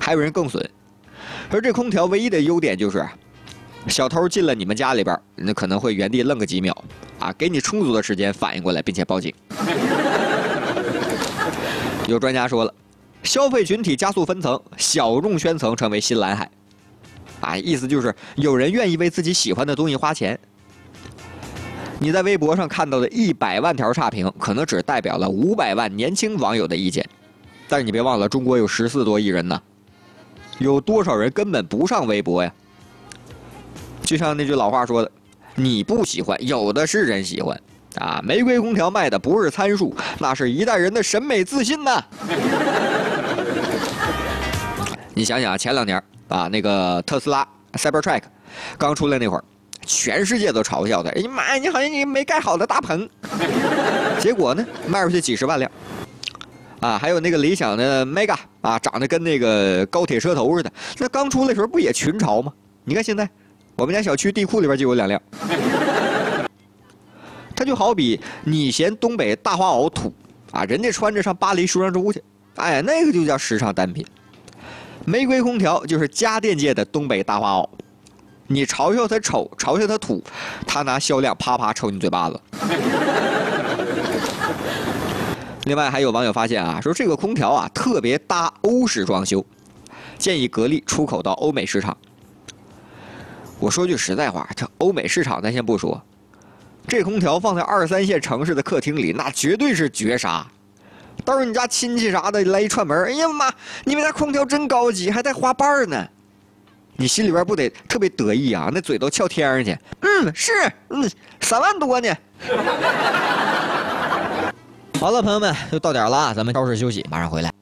还有人更损。而这空调唯一的优点就是，小偷进了你们家里边，那可能会原地愣个几秒，啊，给你充足的时间反应过来，并且报警。有专家说了，消费群体加速分层，小众圈层成为新蓝海。啊，意思就是有人愿意为自己喜欢的东西花钱。你在微博上看到的100万条差评，可能只代表了500万年轻网友的意见。但是你别忘了，中国有14多亿人呢，有多少人根本不上微博呀？就像那句老话说的，你不喜欢，有的是人喜欢。啊，玫瑰空调卖的不是参数，那是一代人的审美自信呐。你想想，前2年啊，那个特斯拉 Cybertruck 刚出来那会儿，全世界都嘲笑他，哎呀妈呀，你好像你没盖好的大棚。结果呢，卖出去几10万辆。啊，还有那个理想的 Mega 啊，长得跟那个高铁车头似的，那刚出来的时候不也群嘲吗？你看现在，我们家小区地库里边就有2辆。它就好比你嫌东北大花袄土啊，人家穿着上巴黎时装周去，哎，那个就叫时尚单品。玫瑰空调就是家电界的东北大花袄，你嘲笑它丑，嘲笑它土，它拿销量啪啪抽你嘴巴子。另外还有网友发现啊，说这个空调啊特别搭欧式装修，建议格力出口到欧美市场。我说句实在话，这欧美市场咱先不说，这空调放在2、3线城市的客厅里，那绝对是绝杀。到时候你家亲戚啥的来一串门，哎呀妈，你们家空调真高级，还带花瓣呢，你心里边不得特别得意啊？那嘴都翘天上去。是，3万多呢。好了，朋友们，又到点了，咱们稍事休息，马上回来。